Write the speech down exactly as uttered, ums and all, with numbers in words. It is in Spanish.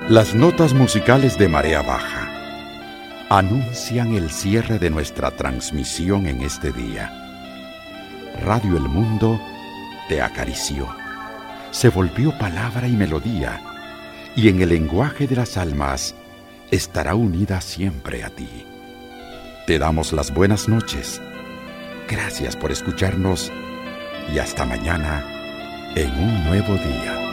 Las notas musicales de Marea Baja anuncian el cierre de nuestra transmisión en este día. Radio El Mundo te acarició, se volvió palabra y melodía, y en el lenguaje de las almas estará unida siempre a ti. Te damos las buenas noches. Gracias por escucharnos y hasta mañana en un nuevo día.